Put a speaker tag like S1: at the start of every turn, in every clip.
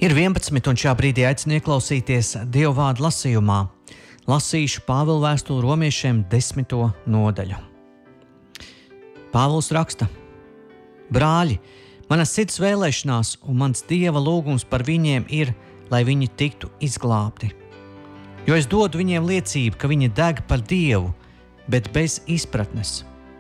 S1: Ir 11 un šā brīdī aicinu ieklausīties Dieva vārdu lasījumā. Lasīšu Pāvila vēstuli romiešiem 10. nodaļu. Pāvils raksta: Brāļi, manas sirds vēlēšanās un mans Dieva lūgums par viņiem ir, lai viņi tiktu izglābti. Jo es dodu viņiem liecību, ka viņi deg par Dievu, bet bez izpratnes.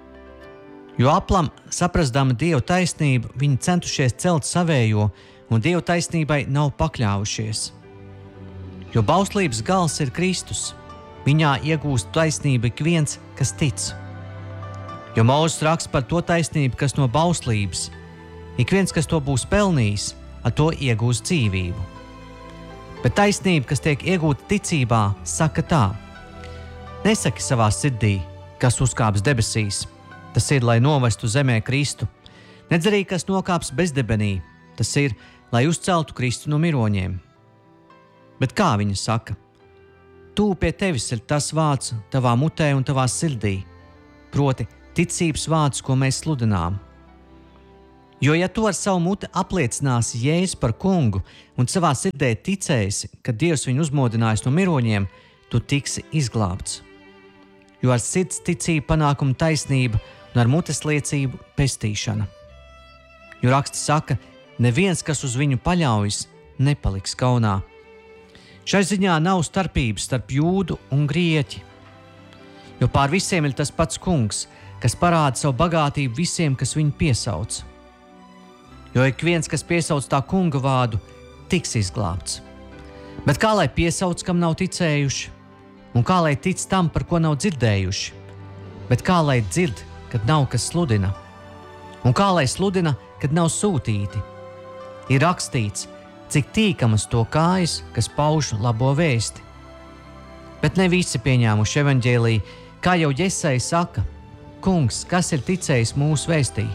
S1: Jo aplam saprastama Dieva taisnību, viņi centušies celt savējo, un Dieva taisnībai nav pakļāvušies. Jo bauslības gals ir Kristus, viņā iegūst taisnību ik viens, kas tic. Jo Mūzes raksta par to taisnību, kas no bauslības, ik viens, kas to būs pelnījis, ar to iegūs dzīvību. Bet taisnība, kas tiek iegūta ticībā, saka tā: nesaki savā sirdī, kas uzkāps debesīs, tas ir, lai novestu zemē Kristu, nedz arī, kas nokāps bezdebenī, tas ir, lai uzceltu Kristu no miroņiem. Bet kā viņa saka? Tūp pie tevis ir tas vārds tavā mutē un tavā sirdī, proti ticības vārds, ko mēs sludinām. Jo, ja tu ar savu muti apliecināsi Jēzu par kungu un savā sirdē ticēsi, ka Dievs viņu uzmodinājis no miroņiem, tu tiksi izglābts. Jo ar sirds ticība panākuma taisnība un ar mutes liecību pestīšana. Jo raksti saka, neviens, kas uz viņu paļaujas, nepaliks kaunā. Šai ziņā nav starpības starp jūdu un grieķi, jo pār visiem ir tas pats kungs, kas parāda savu bagātību visiem, kas viņu piesauc. Jo ik viens, kas piesauc tā kunga vārdu, tiks izglābts. Bet kā lai piesauc, kam nav ticējuši? Un kā lai tic tam, par ko nav dzirdējuši? Bet kā lai dzird, kad nav kas sludina? Un kā lai sludina, kad nav sūtīti? Ir rakstīts, cik tīkamas to kājas, kas pauž labo vēsti. Bet ne visi pieņēmuši evaņģēliju, kā jau Jesai saka: Kungs, kas ir ticējis mūsu vēstī?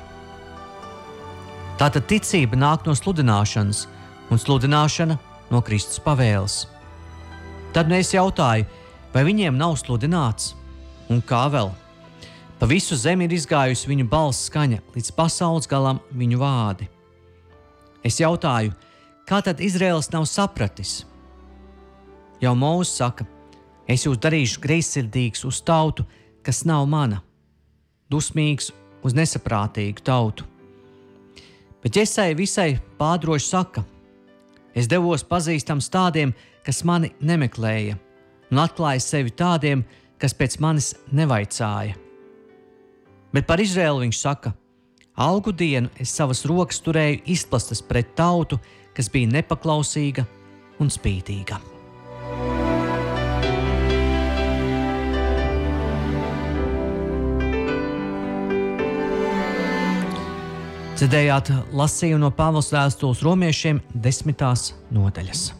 S1: Tātad ticība nāk no sludināšanas, un sludināšana no Kristus pavēles. Tad es jautāju, vai viņiem nav sludināts? Un kā vēl? Pa visu zemi ir izgājusi viņu balss skaņa, līdz pasaules galam viņu vārdi. Es jautāju, kā tad Izraels nav sapratis? Jau Mūzes saka: es jūs darīšu greizsirdīgs uz tautu, kas nav mana, dusmīgs uz nesaprātīgu tautu. Bet Jesai visai pādroši saka: es devos pazīstams tādiem, kas mani nemeklēja, un atklāju sevi tādiem, kas pēc manis nevaicāja. Bet par Izraēlu viņš saka: algu dienu es savas rokas turēju izplastas pret tautu, kas bija nepaklausīga un spītīga. Dzirdējāt lasījumu no Pāvila vēstules romiešiem 10. nodaļas.